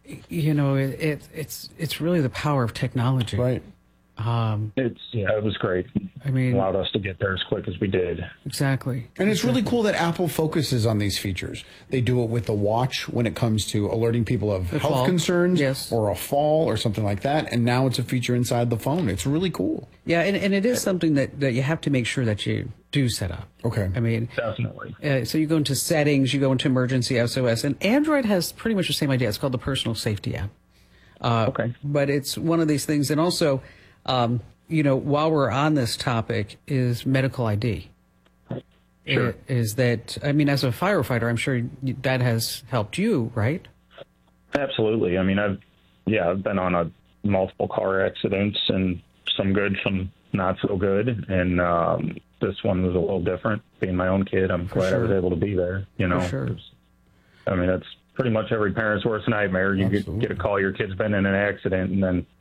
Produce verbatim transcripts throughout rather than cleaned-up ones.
You know, it, it it's it's really the power of technology. Right. Um, It's yeah, it was great. I mean, It allowed us to get there as quick as we did. exactly. And it's really cool that Apple focuses on these features. They do it with the watch when it comes to alerting people of The health fall. concerns Yes. or a fall or something like that. And now it's a feature inside the phone. It's really cool. Yeah, and, and it is something that, that you have to make sure that you do set up. Okay. I mean, Definitely. uh, so you go into settings, you go into emergency S O S, and Android has pretty much the same idea. It's called the Personal Safety app. Uh, Okay. But it's one of these things. And also, um, you know, while we're on this topic, is medical I D. Sure. I- Is that, I mean, as a firefighter, I'm sure you- that has helped you, right? Absolutely. I mean, I've yeah, I've been on a multiple car accidents, and some good, some not so good, and um, this one was a little different. Being my own kid, I'm glad I was sure. able to be there. You know, For sure. 'Cause, I mean, that's pretty much every parent's worst nightmare. You get, Absolutely. get a call your kid's been in an accident, and then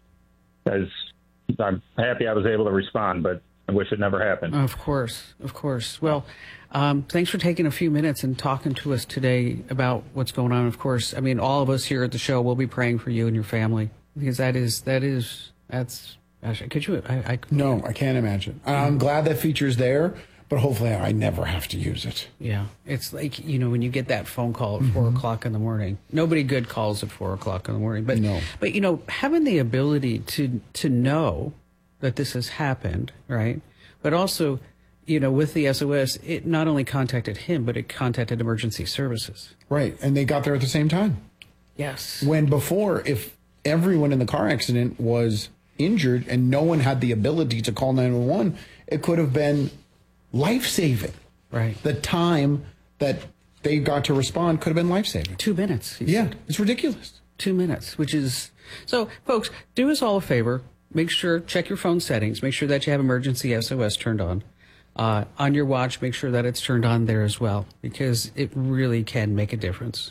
as I'm happy I was able to respond, but I wish it never happened. Of course, of course. Well, um, thanks for taking a few minutes and talking to us today about what's going on. Of course, I mean, all of us here at the show will be praying for you and your family, because that is, that is, that's, gosh, could you, I, I No, I can't imagine. I'm glad that feature's there, but hopefully I never have to use it. yeah, it's like, you know, when you get that phone call at four o'clock in the morning, nobody good calls at four o'clock in the morning, but, No. but, you know, having the ability to, to know that this has happened, right? But also, you know, with the S O S, it not only contacted him, but it contacted emergency services. Right. And they got there at the same time. Yes. When before, if everyone in the car accident was injured and no one had the ability to call nine one one, it could have been life-saving. Right. The time that they got to respond could have been life-saving. Two minutes. he Yeah, said. it's ridiculous. Two minutes, which is so. Folks, do us all a favor. Make sure check your phone settings. Make sure that you have emergency S O S turned on. Uh, on your watch, make sure that it's turned on there as well, because it really can make a difference.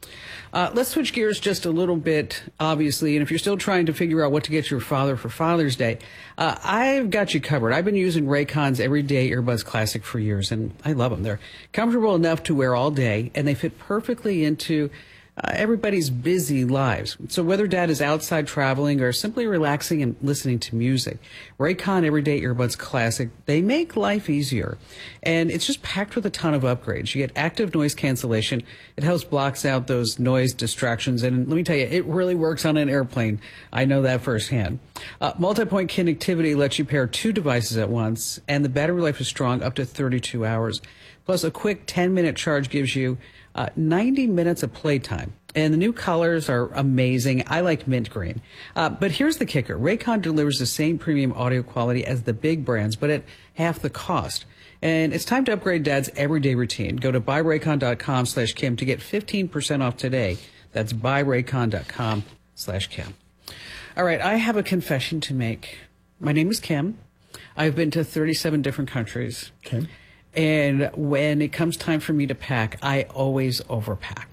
Uh, let's switch gears just a little bit, obviously. And if you're still trying to figure out what to get your father for Father's Day, uh, I've got you covered. I've been using Raycon's Everyday Earbuds Classic for years, and I love them. They're comfortable enough to wear all day, and they fit perfectly into uh, everybody's busy lives. So whether dad is outside traveling or simply relaxing and listening to music, Raycon Everyday Earbuds Classic, they make life easier. And it's just packed with a ton of upgrades. You get active noise cancellation. It helps blocks out those noise distractions. And let me tell you, it really works on an airplane. I know that firsthand. Uh, multi-point connectivity lets you pair two devices at once, and the battery life is strong up to thirty-two hours. Plus, a quick ten-minute charge gives you uh, ninety minutes of playtime. And the new colors are amazing. I like mint green. Uh, but here's the kicker. Raycon delivers the same premium audio quality as the big brands, but at half the cost. And it's time to upgrade Dad's everyday routine. Go to buyraycon.com slash Kim to get fifteen percent off today. That's buyraycon.com slash Kim. All right, I have a confession to make. My name is Kim. I've been to thirty-seven different countries. Okay. And when it comes time for me to pack, I always overpack.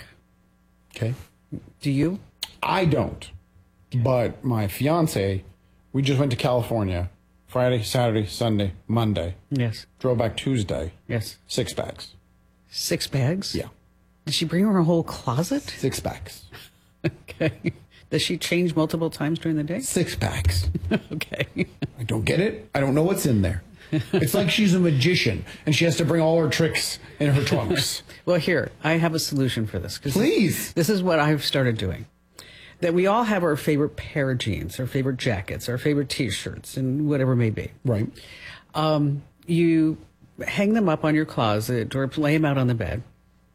Okay. Do you? I don't. But my fiance, we just went to California Friday, Saturday, Sunday, Monday. Yes. Drove back Tuesday. Yes. Six bags. Six bags? Yeah. Did she bring her whole closet? Six bags. Okay. Does she change multiple times during the day? Six bags. Okay. I don't get it. I don't know what's in there. It's like she's a magician and she has to bring all her tricks in her trunks. Well, here, I have a solution for this. 'Cause Please. This is what I've started doing. That we all have our favorite pair of jeans, our favorite jackets, our favorite T-shirts, and whatever it may be. Right. Um, you hang them up on your closet or lay them out on the bed.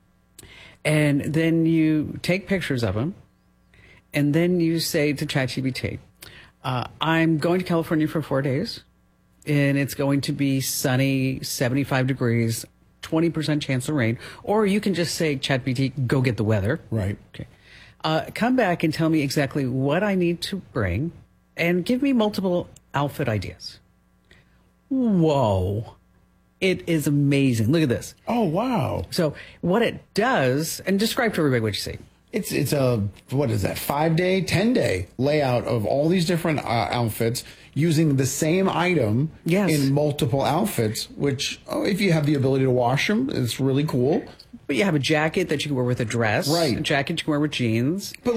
And then you take pictures of them. And then you say to ChatGPT, uh, I'm going to California for four days. And it's going to be sunny, seventy-five degrees, twenty percent chance of rain. Or you can just say, ChatGPT, go get the weather. Right. Okay. Uh, come back and tell me exactly what I need to bring and give me multiple outfit ideas. Whoa. It is amazing. Look at this. Oh, wow. So what it does, and describe to everybody what you see. It's it's a, what is that, five day, ten day layout of all these different uh, outfits using the same item Yes. in multiple outfits, which, oh, if you have the ability to wash them, it's really cool. But you have a jacket that you can wear with a dress. Right. A jacket you can wear with jeans. But